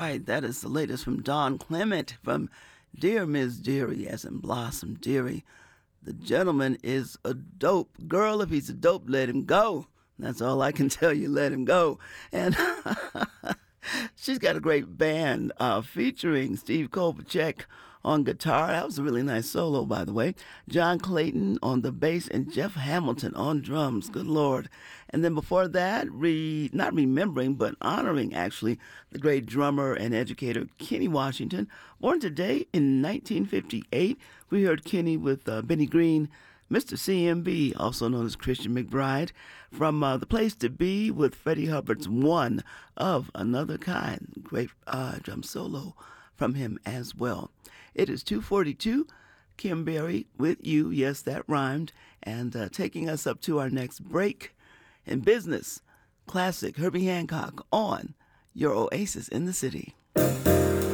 right. That is the latest from Don Clement from Dear Miss Dearie, as in Blossom Dearie. The gentleman is a dope. Girl, if he's a dope, let him go. That's all I can tell you, let him go. And she's got a great band featuring Steve Kovacek on guitar. That was a really nice solo, by the way. John Clayton on the bass and Jeff Hamilton on drums. Good Lord. And then before that, not remembering, but honoring, actually, the great drummer and educator Kenny Washington. Born today in 1958, we heard Kenny with Benny Green, Mr. CMB, also known as Christian McBride, from The Place to Be with Freddie Hubbard's One of Another Kind. Great drum solo from him as well. It is 2:42. Kim Berry with you. Yes, that rhymed. And taking us up to our next break in business, classic Herbie Hancock on your Oasis in the City.